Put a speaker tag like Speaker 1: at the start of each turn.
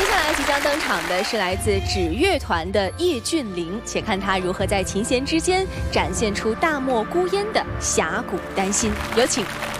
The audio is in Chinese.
Speaker 1: 接下来即将登场的是来自指乐团的叶俊麟，且看他如何在琴弦之间展现出大漠孤烟的侠骨丹心。有请。